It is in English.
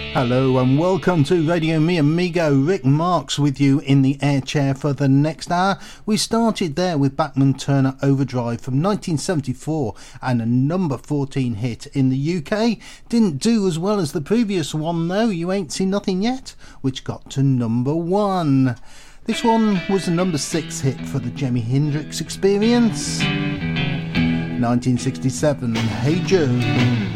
Hello and welcome to Radio Mi Amigo. Rick Marks with you in the air chair for the next hour. We started there with Bachman Turner Overdrive from 1974 and a number 14 hit in the UK. Didn't do as well as the previous one though, You Ain't Seen Nothing Yet, which got to number 1. This one was a number 6 hit for the Jimi Hendrix Experience. 1967, Hey Joe.